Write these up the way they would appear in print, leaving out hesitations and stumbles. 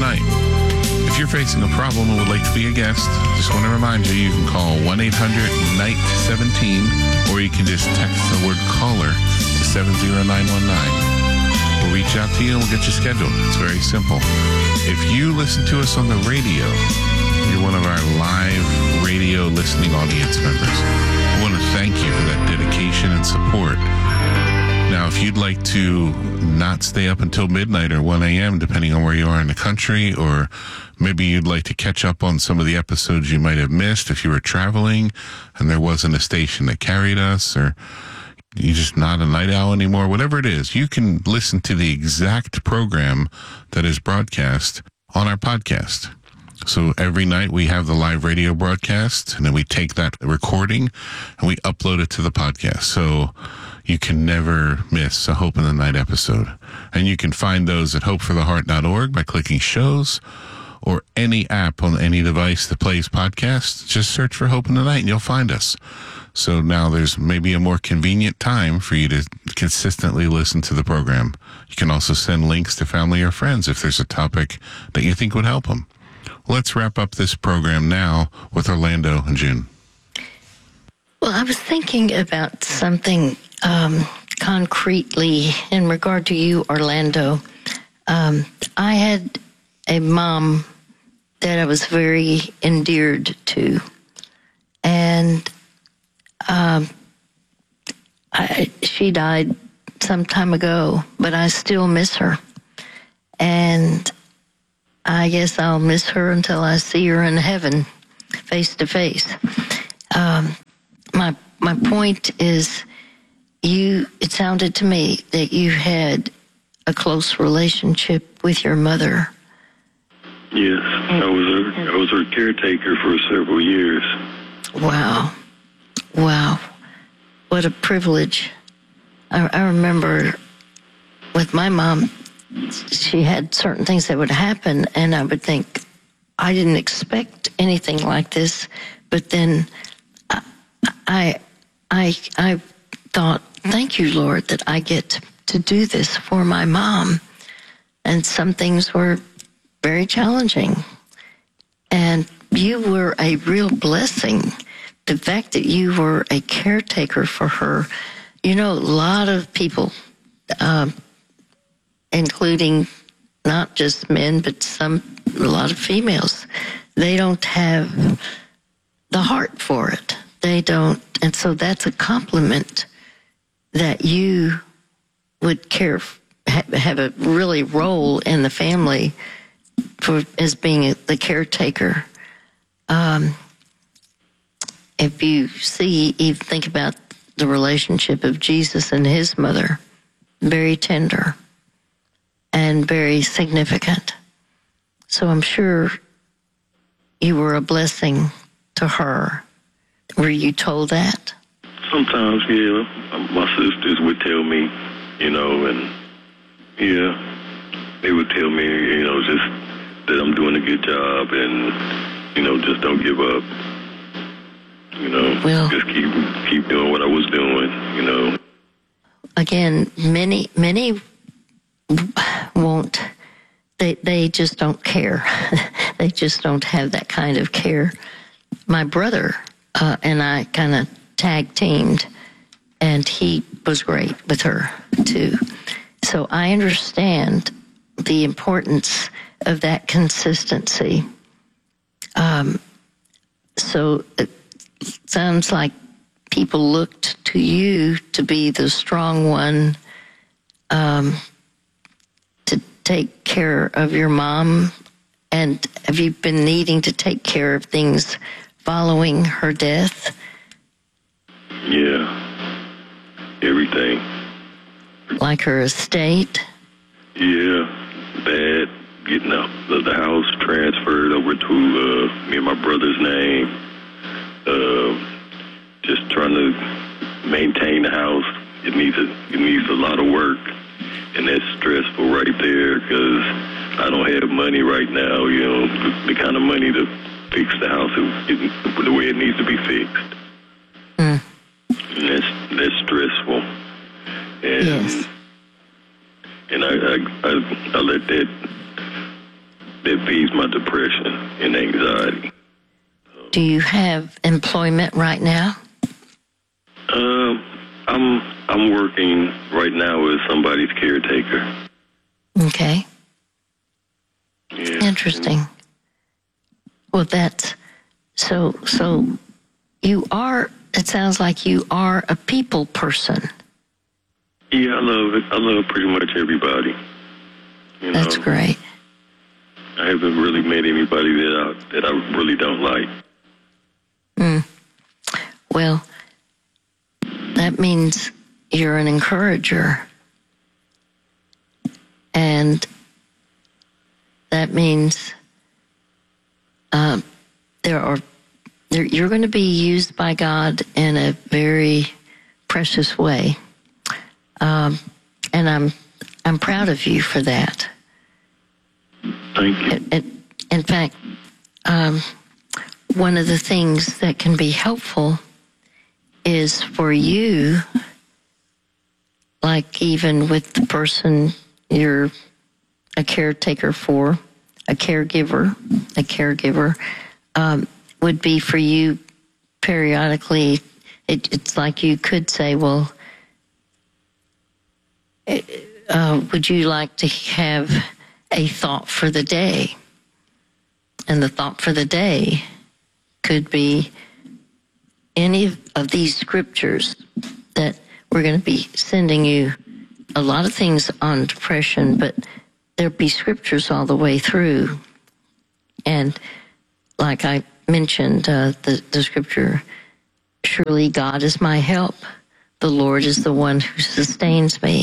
Night. If you're facing a problem and would like to be a guest, just want to remind you, you can call 1-800-NIGHT-17, or you can just text the word caller to 70919. We'll reach out to you and we'll get you scheduled. It's very simple. If you listen to us on the radio, you're one of our live radio listening audience members. I want to thank you for that dedication and support. Now, if you'd like to not stay up until midnight or 1 a.m., depending on where you are in the country, or maybe you'd like to catch up on some of the episodes you might have missed if you were traveling and there wasn't a station that carried us, or you're just not a night owl anymore, whatever it is, you can listen to the exact program that is broadcast on our podcast. So every night we have the live radio broadcast, and then we take that recording and we upload it to the podcast. So you can never miss a Hope in the Night episode. And you can find those at hopefortheheart.org by clicking shows, or any app on any device that plays podcasts. Just search for Hope in the Night and you'll find us. So now there's maybe a more convenient time for you to consistently listen to the program. You can also send links to family or friends if there's a topic that you think would help them. Let's wrap up this program now with Orlando and June. Well, I was thinking about something concretely in regard to you, Orlando. I had a mom that I was very endeared to, and she died some time ago, but I still miss her. And I guess I'll miss her until I see her in heaven, face to face. My point is, it sounded to me that you had a close relationship with your mother. Yes, I was her caretaker for several years. Wow. What a privilege. I remember with my mom, she had certain things that would happen, and I would think, I didn't expect anything like this. But then I thought, thank you, Lord, that I get to do this for my mom. And some things were very challenging. And you were a real blessing. The fact that you were a caretaker for her. You know, a lot of people, including not just men, but a lot of females, they don't have the heart for it. They don't. And so that's a compliment that you would have a really role in the family as being the caretaker. If you think about the relationship of Jesus and his mother, very tender and very significant. So I'm sure you were a blessing to her. Were you told that? Sometimes, yeah. My sisters would tell me, and yeah, they would tell me, just that I'm doing a good job and, just don't give up. Just keep doing what I was doing, Again, many won't, they just don't care. They just don't have that kind of care. My brother and I kind of tag teamed, and he was great with her too. So I understand the importance of that consistency. So it sounds like people looked to you to be the strong one to take care of your mom. And have you been needing to take care of things following her death? Yeah, everything. Like her estate? Yeah, that, getting the house transferred over to me and my brother's name. Just trying to maintain the house. It needs a lot of work, and that's stressful right there because I don't have money right now, the kind of money to fix the house the way it needs to be fixed. And that's stressful. And, yes. And I let that that feeds my depression and anxiety. Do you have employment right now? I'm working right now as somebody's caretaker. Okay. Yeah. Interesting. Well, that's so you are, it sounds like you are a people person. Yeah, I love it. I love pretty much everybody. You know, That's great. I haven't really met anybody that I really don't like. Well, that means you're an encourager. And that means you're going to be used by God in a very precious way. And I'm proud of you for that. Thank you. In fact, one of the things that can be helpful is for you, like even with the person you're a caretaker for, a caregiver, would be for you periodically, it's like you could say, well, would you like to have a thought for the day? And the thought for the day could be any of these scriptures that we're going to be sending you. A lot of things on depression, but there'll be scriptures all the way through. And like I mentioned, the scripture, surely God is my help. The Lord is the one who sustains me.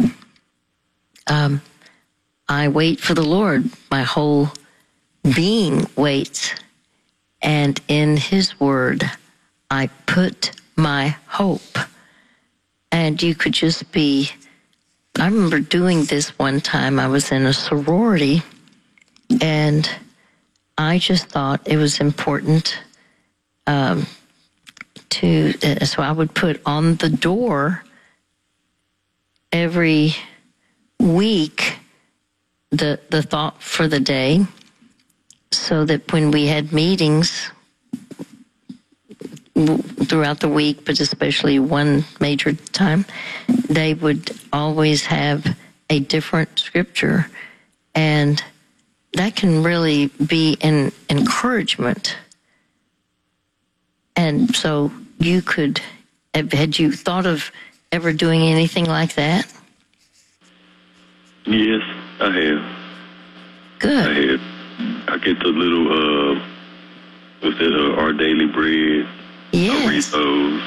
I wait for the Lord. My whole being waits. And in his word, I put my hope. And you could just be, I remember doing this one time. I was in a sorority, and I just thought it was important so I would put on the door every week the thought for the day, so that when we had meetings throughout the week, but especially one major time, they would always have a different scripture, and that can really be an encouragement. And so you could, had you thought of ever doing anything like that? Yes, I have. Good. I have. I get the little, what's that, Our Daily Bread. Yes. I read those.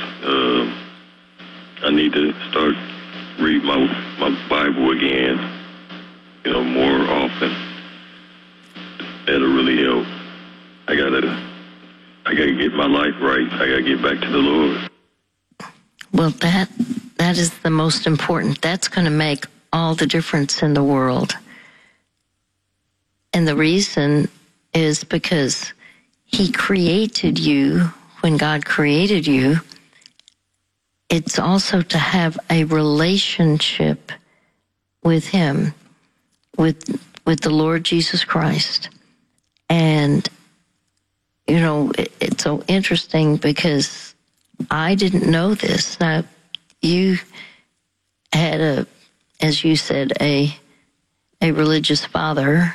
I need to start read my Bible again, more often. That'll really help. I gotta get my life right. I gotta get back to the Lord. Well, that is the most important. That's going to make all the difference in the world. And the reason is because he created you. When God created you, it's also to have a relationship with him, with the Lord Jesus Christ. And, it's so interesting because I didn't know this. Now, you had as you said, a religious father.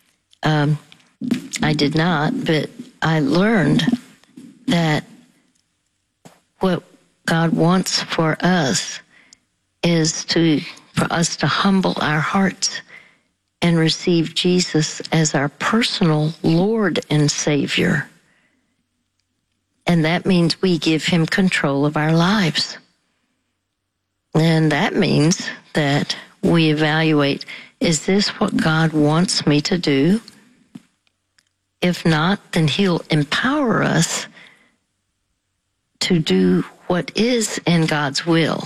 I did not, but I learned that what God wants for us is for us to humble our hearts and receive Jesus as our personal Lord and Savior. And that means we give him control of our lives. And that means that we evaluate, is this what God wants me to do? If not, then he'll empower us to do what is in God's will.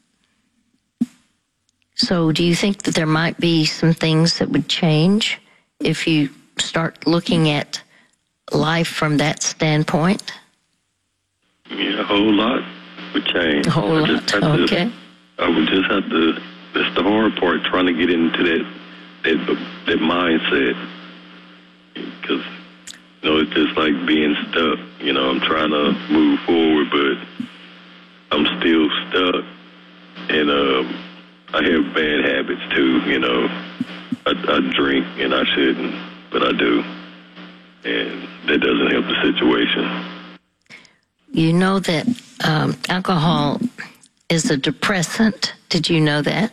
So do you think that there might be some things that would change if you start looking at life from that standpoint? Yeah, a whole lot would change. A whole lot, okay. I would just have to, that's the hard part, trying to get into that mindset. because, it's just like being stuck. I'm trying to move forward, but I'm still stuck. And I have bad habits, too. I drink, and I shouldn't, but I do. And that doesn't help the situation. You know that alcohol is a depressant. Did you know that?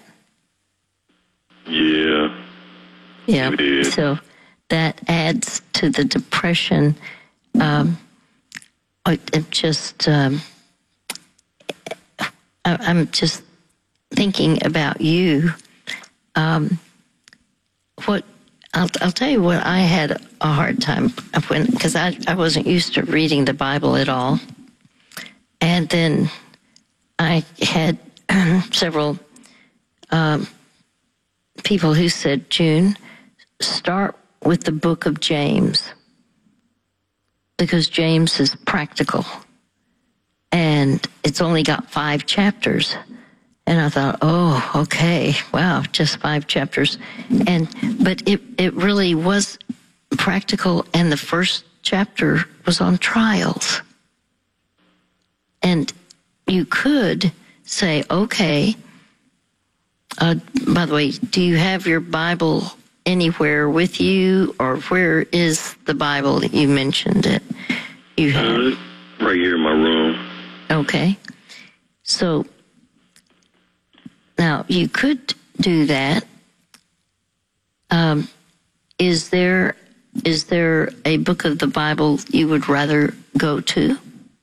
Yeah. Yeah. It is. So that adds to the depression. I'm just thinking about you. I'll tell you what I had a hard time because I wasn't used to reading the Bible at all. And then I had several people who said, June, start with the book of James, because James is practical. And it's only got 5 chapters. And I thought, oh, okay, wow, just 5 chapters. But it really was practical, and the first chapter was on trials. And you could say, okay, by the way, do you have your Bible anywhere with you, or where is the Bible that you mentioned it? You have right here in my room. Okay. So now you could do that. Is there a book of the Bible you would rather go to?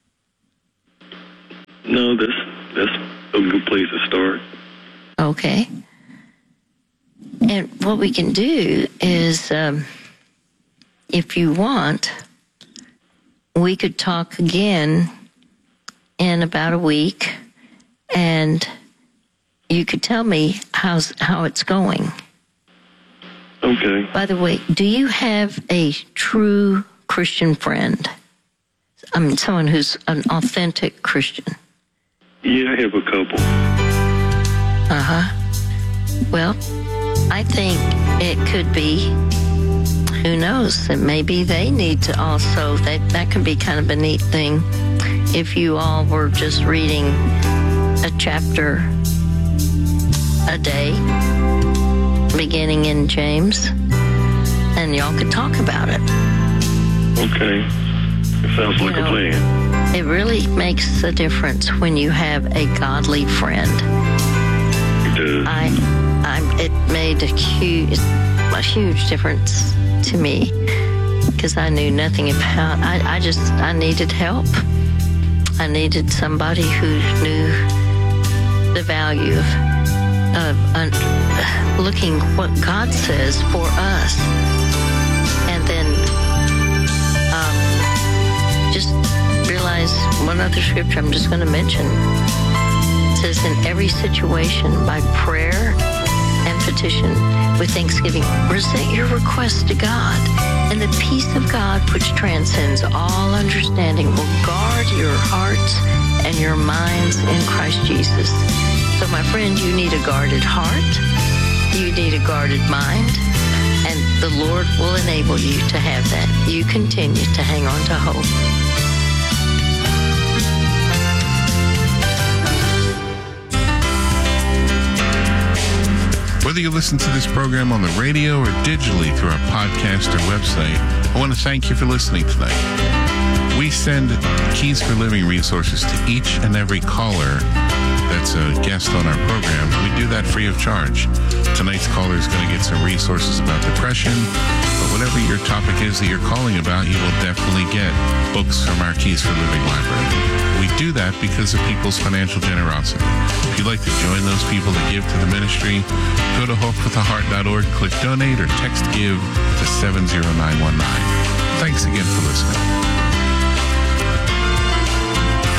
No, that's a good place to start. Okay. And what we can do is, if you want, we could talk again in about a week, and you could tell me how it's going. Okay. By the way, do you have a true Christian friend? I mean, someone who's an authentic Christian. Yeah, I have a couple. Well, I think it could be, who knows, that maybe they need to also, that could be kind of a neat thing if you all were just reading a chapter a day, beginning in James, and y'all could talk about it. Okay. It sounds like a plan. It really makes a difference when you have a godly friend. It does. It made a huge difference to me, because I knew nothing about. I needed help. I needed somebody who knew the value of looking what God says for us, and then just realize one other scripture I'm just going to mention. It says, in every situation, by prayer and petition, with thanksgiving, present your requests to God, and the peace of God, which transcends all understanding, will guard your hearts and your minds in Christ Jesus. So, my friend, you need a guarded heart, you need a guarded mind, and the Lord will enable you to have that. You continue to hang on to hope. Whether you listen to this program on the radio or digitally through our podcast or website, I want to thank you for listening tonight. We send Keys for Living resources to each and every caller that's a guest on our program. We do that free of charge. Tonight's caller is going to get some resources about depression, but whatever your topic is that you're calling about, you will definitely get books from our Keys for Living library. We do that because of people's financial generosity. If you'd like to join those people that give to the ministry, go to hopewithaheart.org, click donate, or text give to 70919. Thanks again for listening.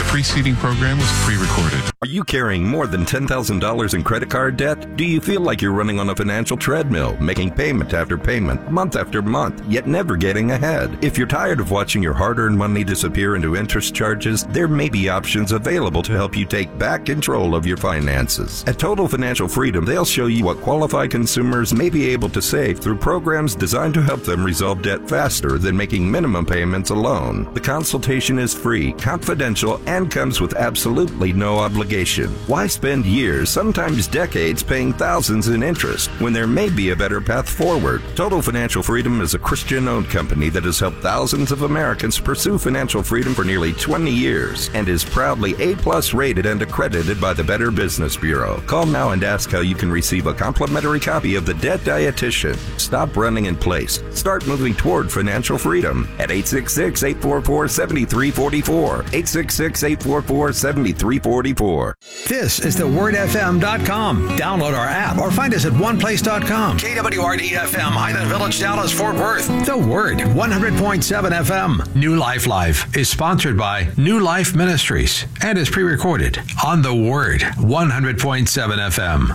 preceding program was pre-recorded. Are you carrying more than $10,000 in credit card debt? Do you feel like you're running on a financial treadmill, making payment after payment, month after month, yet never getting ahead? If you're tired of watching your hard-earned money disappear into interest charges, there may be options available to help you take back control of your finances. At Total Financial Freedom, they'll show you what qualified consumers may be able to save through programs designed to help them resolve debt faster than making minimum payments alone. The consultation is free, confidential, and comes with absolutely no obligation. Why spend years, sometimes decades, paying thousands in interest when there may be a better path forward? Total Financial Freedom is a Christian-owned company that has helped thousands of Americans pursue financial freedom for nearly 20 years and is proudly A+ rated and accredited by the Better Business Bureau. Call now and ask how you can receive a complimentary copy of The Debt Dietitian. Stop running in place. Start moving toward financial freedom at 866-844-7344. 866-844-7344. This is thewordfm.com. Download our app or find us at oneplace.com. KWRD-FM, Highland Village, Dallas, Fort Worth. The Word, 100.7 FM. New Life Live is sponsored by New Life Ministries and is pre-recorded on The Word, 100.7 FM.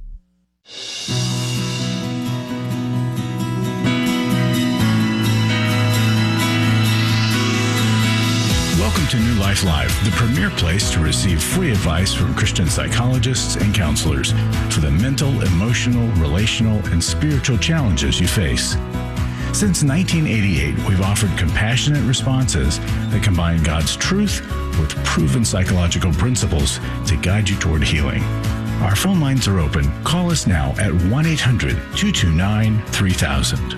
Welcome to New Life Live, the premier place to receive free advice from Christian psychologists and counselors for the mental, emotional, relational, and spiritual challenges you face. Since 1988, we've offered compassionate responses that combine God's truth with proven psychological principles to guide you toward healing. Our phone lines are open. Call us now at 1-800-229-3000.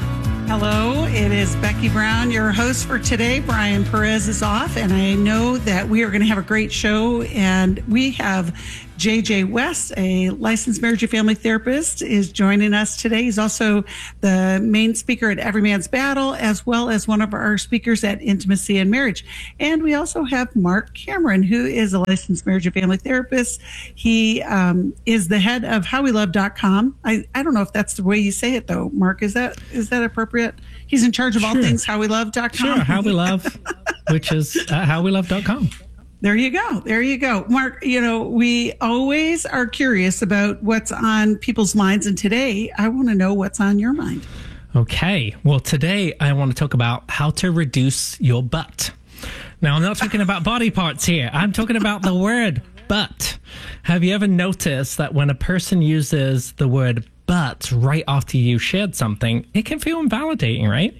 Hello, it is Becky Brown, your host for today. Brian Perez is off, and I know that we are going to have a great show. And we have J.J. West, a licensed marriage and family therapist, is joining us today. He's also the main speaker at Every Man's Battle, as well as one of our speakers at Intimacy and Marriage. And we also have Mark Cameron, who is a licensed marriage and family therapist. He is the head of HowWeLove.com. I don't know if that's the way you say it, though. Mark, is that appropriate? He's in charge of all things HowWeLove.com. Sure, How We Love, which is HowWeLove.com. There you go. There you go. Mark, we always are curious about what's on people's minds. And today, I want to know what's on your mind. Okay. Well, today I want to talk about how to reduce your butt. Now, I'm not talking about body parts here. I'm talking about the word butt. Have you ever noticed that when a person uses the word butt right after you shared something, it can feel invalidating, right?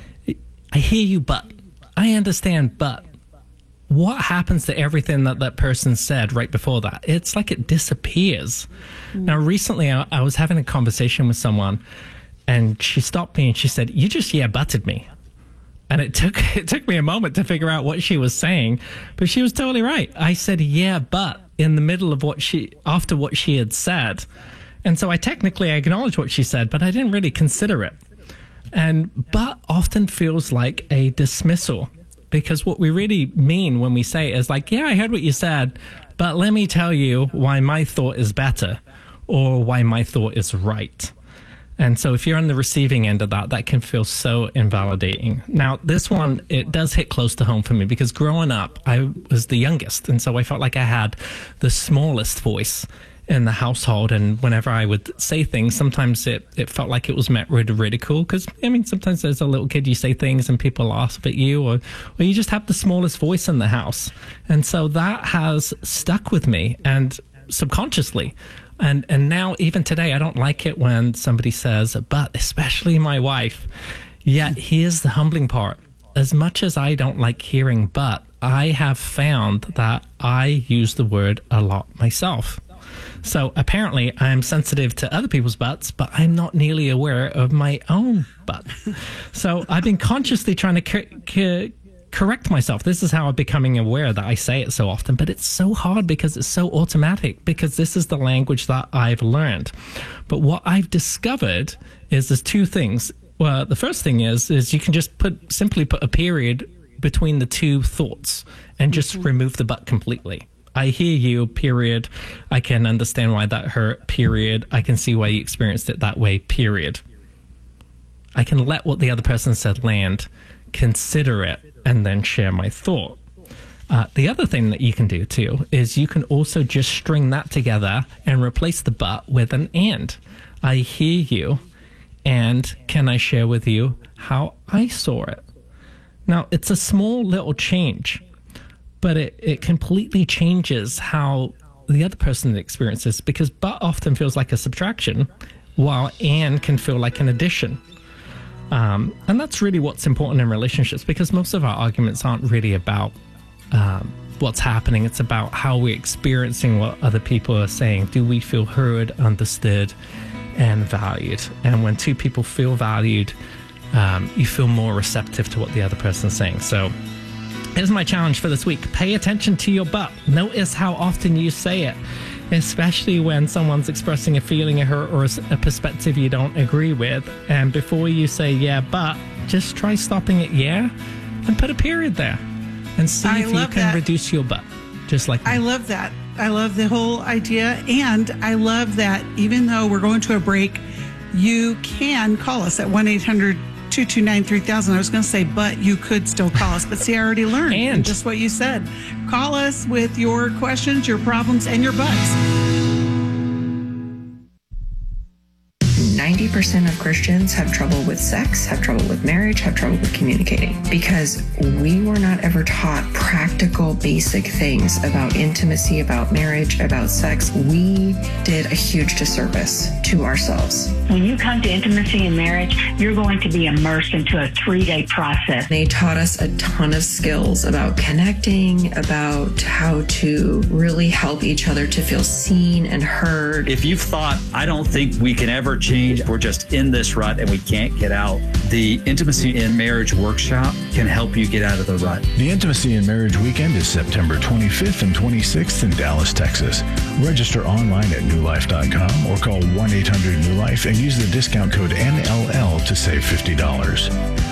I hear you, but I understand, but what happens to everything that person said right before that? It's like it disappears. Now, recently I was having a conversation with someone, and she stopped me and she said, "You just butted me." And it took me a moment to figure out what she was saying, but she was totally right. I said, "Yeah, but," in the middle of after what she had said. And so I acknowledged what she said, but I didn't really consider it. And but often feels like a dismissal, because what we really mean when we say it is like, yeah, I heard what you said, but let me tell you why my thought is better or why my thought is right. And so if you're on the receiving end of that can feel so invalidating. Now, this one, it does hit close to home for me because growing up, I was the youngest. And so I felt like I had the smallest voice in the household, and whenever I would say things, sometimes it felt like it was met with ridicule, because sometimes as a little kid you say things and people laugh at you, or you just have the smallest voice in the house. And so that has stuck with me, and subconsciously, and now even today I don't like it when somebody says but, especially my wife. Yet here's the humbling part: as much as I don't like hearing but, I have found that I use the word a lot myself. So apparently I'm sensitive to other people's butts, but I'm not nearly aware of my own butt. So I've been consciously trying to correct myself. This is how I'm becoming aware that I say it so often, but it's so hard because it's so automatic, because this is the language that I've learned. But what I've discovered is there's two things. Well, the first thing is you can just simply put a period between the two thoughts and just remove the but completely. I hear you, period. I can understand why that hurt, period. I can see why you experienced it that way, period. I can let what the other person said land, consider it, and then share my thought. The other thing that you can do too is you can also just string that together and replace the but with an and. I hear you, and can I share with you how I saw it? Now, it's a small little change, but it completely changes how the other person experiences, because but often feels like a subtraction, while and can feel like an addition. And that's really what's important in relationships, because most of our arguments aren't really about what's happening. It's about how we're experiencing what other people are saying. Do we feel heard, understood, and valued? And when two people feel valued, you feel more receptive to what the other person's saying. So here's my challenge for this week. Pay attention to your but. Notice how often you say it, especially when someone's expressing a feeling or a perspective you don't agree with. And before you say, yeah, but, just try stopping at yeah and put a period there and see if you can reduce your but. Just like me. I love that. I love the whole idea. And I love that even though we're going to a break, you can call us at 1-800-229-3000. I was going to say, but you could still call us. But see, I already learned. And just what you said. Call us with your questions, your problems, and your buts. 90% of Christians have trouble with sex, have trouble with marriage, have trouble with communicating, because we were not ever taught practical, basic things about intimacy, about marriage, about sex. We did a huge disservice to ourselves. When you come to intimacy and marriage, you're going to be immersed into a 3-day process. They taught us a ton of skills about connecting, about how to really help each other to feel seen and heard. If you've thought, I don't think we can ever change, we're just in this rut and we can't get out, the Intimacy in Marriage Workshop can help you get out of the rut. The Intimacy in Marriage Weekend is September 25th and 26th in Dallas, Texas. Register online at newlife.com or call 1-800-NEW-LIFE and use the discount code NLL to save $50.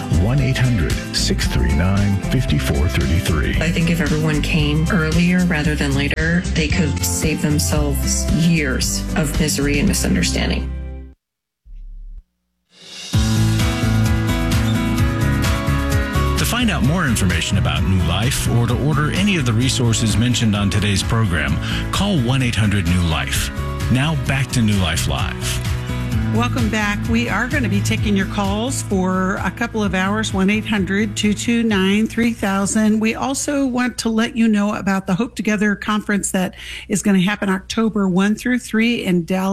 1-800-639-5433. I think if everyone came earlier rather than later, they could save themselves years of misery and misunderstanding. To find out more information about New Life or to order any of the resources mentioned on today's program, call 1-800-NEW-LIFE. Now back to New Life Live. Welcome back. We are going to be taking your calls for a couple of hours, 1-800-229-3000. We also want to let you know about the Hope Together conference that is going to happen October 1 through 3 in Dallas.